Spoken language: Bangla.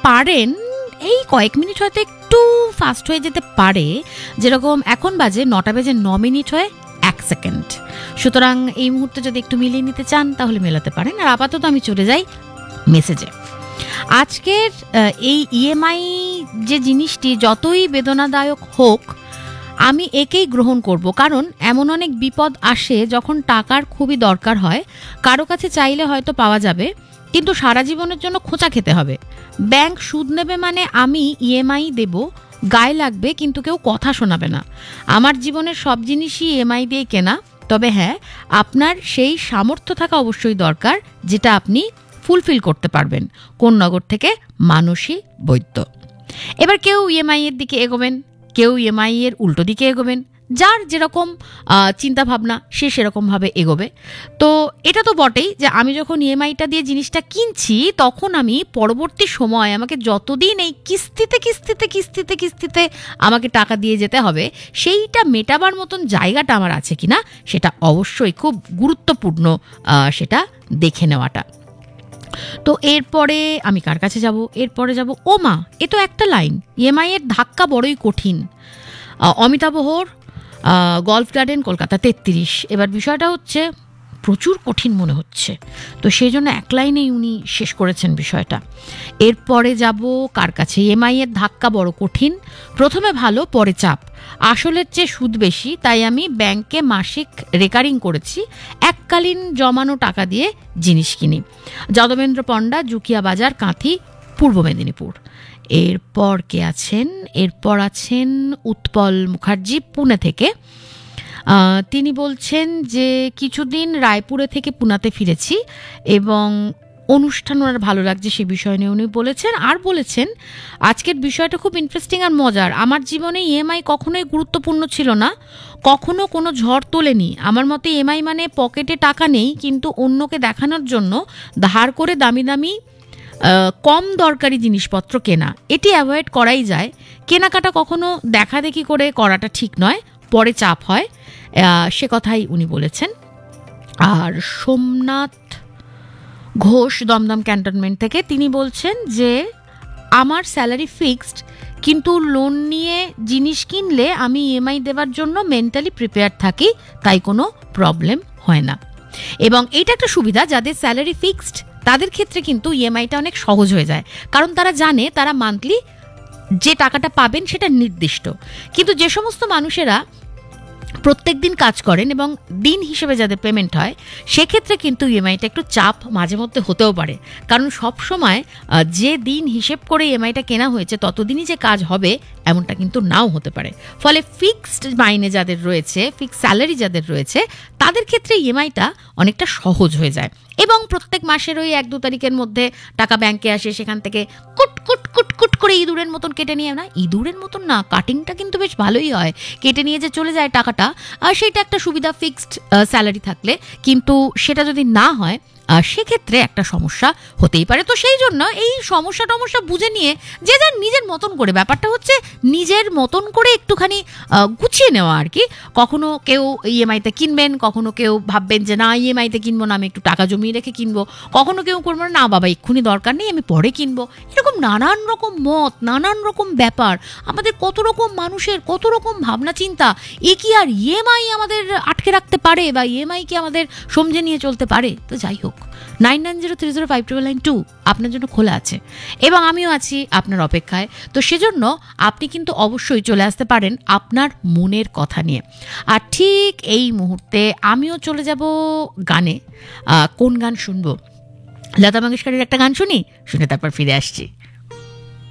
পারেন এই কয়েক মিনিট হয়তো একটু ফাস্ট হয়ে যেতে পারে, যেরকম এখন বাজে 9:09 হয়ে 1 সেকেন্ড। সুতরাং এই মুহূর্তে যদি একটু মিলিয়ে নিতে চান তাহলে মেলাতে পারেন। আর আপাতত আমি চলে যাই মেসেজে। আজকের এই ইএমআই যে জিনিসটি যতই বেদনাদায়ক হোক, আমি একেই গ্রহণ করব, কারণ এমন অনেক বিপদ আসে যখন টাকার খুবই দরকার হয়। কারো কাছে চাইলে হয়তো পাওয়া যাবে, কিন্তু সারা জীবনের জন্য খোঁচা খেতে হবে। ব্যাংক সুদ নেবে মানে আমি ইএমআই দেব, গায়ে লাগবে, কিন্তু কেউ কথা শোনাবে না। আমার জীবনের সব জিনিসই ইএমআই দিয়ে কেনা। তবে হ্যাঁ, আপনার সেই সামর্থ্য থাকা অবশ্যই দরকার যেটা আপনি ফুলফিল করতে পারবেন। কোন নগর থেকে মানসী বৈদ্য। এবার কেউ ইএমআই এর দিকে এগোবেন, কেউ ইএমআই এর উল্টো দিকে এগোবেন। যার যেরকম চিন্তা ভাবনা সে সেরকমভাবে এগোবে। তো এটা তো বটেই যে আমি যখন ইএমআইটা দিয়ে জিনিসটা কিনছি, তখন আমি পরবর্তী সময় আমাকে যতদিন এই কিস্তিতে কিস্তিতে কিস্তিতে কিস্তিতে আমাকে টাকা দিয়ে যেতে হবে, সেইটা মেটাবার মতন জায়গাটা আমার আছে কিনা সেটা অবশ্যই খুব গুরুত্বপূর্ণ, সেটা দেখে নেওয়াটা। তো এরপরে আমি কার কাছে যাব? এরপরে যাব, ও মা, এ তো একটা লাইন, ইএমআই এর ধাক্কা বড়ই কঠিন। Amitabh হোর, golf garden, Kolkata 33। এবার বিষয়টা হচ্ছে প্রচুর কঠিন মনে হচ্ছে, তো সেই জন্য এক লাইনেই উনি শেষ করেছেন বিষয়টা। এরপরে যাব কার কাছে? ইএমআই এর ধাক্কা বড় কঠিন, প্রথমে ভালো পরে চাপ, আসলের চেয়ে সুদ বেশি, তাই আমি ব্যাংকে মাসিক রেকারিং করেছি, এককালীন জমানো টাকা দিয়ে জিনিস কিনি। যাদবেন্দ্র পণ্ডা, জুকিয়া বাজার, কাঁথি, পূর্ব মেদিনীপুর। এরপর কে আছেন? এরপর আছেন উৎপল মুখার্জি, পুনে থেকে। তিনি বলছেন যে কিছুদিন রায়পুরে থেকে পুনাতে ফিরেছি এবং অনুষ্ঠান ওনার ভালো লাগছে, সে বিষয় নিয়ে উনি বলেছেন। আর বলেছেন আজকের বিষয়টা খুব ইন্টারেস্টিং আর মজার। আমার জীবনে ইএমআই কখনোই গুরুত্বপূর্ণ ছিল না, কখনো কোনো ঝড় তোলেনি। আমার মতে ইএমআই মানে পকেটে টাকা নেই কিন্তু অন্যকে দেখানোর জন্য ধার করে দামি দামি কম দরকারি জিনিসপত্র কেনা। এটি অ্যাভয়েড করাই যায়। কেনাকাটা কখনো দেখাদেখি করে করাটা ঠিক নয়, পরে চাপ হয়, সে কথাই উনি বলেছেন। আর সোমনাথ ঘোষ, দমদম ক্যান্টনমেন্ট থেকে, তিনি বলছেন যে আমার স্যালারি ফিক্সড, কিন্তু লোন নিয়ে জিনিস কিনলে আমি ইএমআই দেওয়ার জন্য মেন্টালি প্রিপেয়ার থাকি, তাই কোনো প্রবলেম হয় না। এবং এইটা একটা সুবিধা, যাদের স্যালারি ফিক্সড তাদের ক্ষেত্রে কিন্তু ইএমআইটা অনেক সহজ হয়ে যায়, কারণ তারা জানে তারা মান্থলি যে টাকাটা পাবেন সেটা নির্দিষ্ট। কিন্তু যে সমস্ত মানুষেরা প্রত্যেক দিন কাজ করেন এবং দিন হিসেবে যাদের পেমেন্ট হয়, সেক্ষেত্রে কিন্তু ইএমআইটা একটু চাপ মাঝে মধ্যে হতেও পারে, কারণ সব সময় যে দিন হিসেব করে ইএমআইটা কেনা হয়েছে ততদিনই যে কাজ হবে এমনটা কিন্তু নাও হতে পারে। ফলে ফিক্সড মাইনে যাদের রয়েছে, ফিক্সড স্যালারি যাদের রয়েছে, তাদের ক্ষেত্রে ইএমআইটা অনেকটা সহজ হয়ে যায়। এবং প্রত্যেক মাসের ওই 1-2 তারিখের মধ্যে টাকা ব্যাংকে আসে, সেখান থেকে কুট কুট কুট কুট করে ইঁদুরের মতন কেটে নিয়ে, না ইঁদুরের মতন না, কাটিংটা কিন্তু বেশ ভালোই হয়, কেটে নিয়ে যে চলে যায় টাকাটা, আর সেটা একটা সুবিধা ফিক্সড স্যালারি থাকলে। কিন্তু সেটা যদি না হয় সেক্ষেত্রে একটা সমস্যা হতেই পারে। তো সেই জন্য এই সমস্যা বুঝে নিয়ে যে যার নিজের মতন করে, ব্যাপারটা হচ্ছে নিজের মতন করে একটুখানি গুছিয়ে নেওয়া আর কি। কখনো কেউ ইএমআইতে কিনবেন, কখনো কেউ ভাববেন যে না ইএমআইতে কিনবো না, আমি একটু টাকা জমিয়ে রেখে কিনবো, কখনো কেউ করবো না বাবা এক্ষুনি দরকার নেই, আমি পরে কিনবো। এরকম নানান রকম মত, নানান রকম ব্যাপার, আমাদের কত রকম মানুষের কত রকম ভাবনা চিন্তা। এ কি আর ইএমআই আমাদের আটকে রাখতে পারে, বা ইএমআই কি আমাদের সমঝে নিয়ে চলতে পারে? তো যাই হোক, 9903059992 আপনার জন্য খোলা আছে এবং আমিও আছি আপনার অপেক্ষায়। তো সেজন্য আপনি কিন্তু অবশ্যই চলে আসতে পারেন আপনার মনের কথা নিয়ে। আর ঠিক এই মুহূর্তে আমিও চলে যাব গানে। কোন গান শুনবো? লতা মঙ্গেশকরের একটা গান শুনে তারপর ফিরে আসছি।